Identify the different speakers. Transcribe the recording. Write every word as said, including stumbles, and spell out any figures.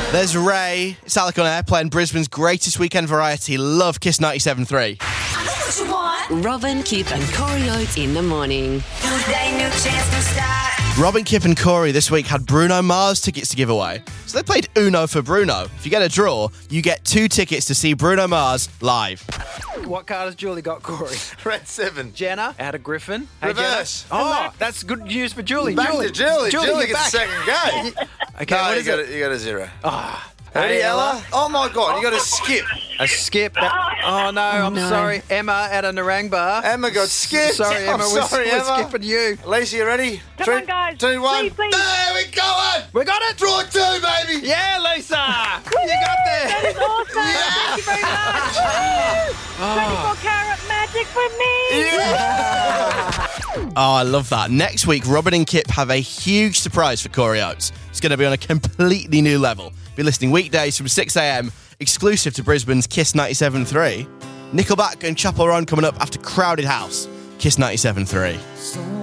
Speaker 1: There's Ray. It's Alec on Air playing Brisbane's greatest weekend variety. Love Kiss ninety-seven point three.
Speaker 2: I know what you want.
Speaker 3: Robin, Kip and Corey Oates in the morning.
Speaker 2: New day, new chance to start.
Speaker 1: Robin, Kip and Corey this week had Bruno Mars tickets to give away. So they played Uno for Bruno. If you get a draw, you get two tickets to see Bruno Mars live.
Speaker 4: What card has Julie got, Corey?
Speaker 5: Red seven.
Speaker 4: Jenna out of Griffin. Hey,
Speaker 5: Reverse.
Speaker 4: Jenna. Oh, that's good news for Julie.
Speaker 5: Back
Speaker 4: Julie.
Speaker 5: to Julie. Julie,
Speaker 4: you're
Speaker 5: gets
Speaker 4: back.
Speaker 5: the second game.
Speaker 4: Okay,
Speaker 5: no,
Speaker 4: what
Speaker 5: you
Speaker 4: is
Speaker 5: got,
Speaker 4: it?
Speaker 5: a, you got a zero.
Speaker 4: Ah.
Speaker 5: Ready,
Speaker 4: Hey,
Speaker 5: Ella? Oh, my God. You got to skip.
Speaker 4: A skip. That- oh, no, I'm
Speaker 3: no.
Speaker 4: sorry. Emma out of Narangba.
Speaker 5: Emma got skipped.
Speaker 4: Sorry, Emma.
Speaker 5: I'm
Speaker 4: we're,
Speaker 5: sorry,
Speaker 4: we're
Speaker 5: Emma.
Speaker 4: skipping you.
Speaker 5: Lisa, you ready?
Speaker 6: Come
Speaker 5: Three,
Speaker 6: on, guys.
Speaker 5: two, one.
Speaker 6: Please, please.
Speaker 5: There we go.
Speaker 4: We got it.
Speaker 5: Draw two, baby.
Speaker 4: Yeah, Lisa. you got there.
Speaker 6: That is awesome. Thank you very much. twenty-four carat magic for me.
Speaker 1: Oh, I love that. Next week, Robin and Kip have a huge surprise for Corey Oates. It's going to be on a completely new level. Be listening weekdays from six a.m, exclusive to Brisbane's Kiss ninety-seven point three. Nickelback and Chapel Run coming up after Crowded House. Kiss ninety-seven point three.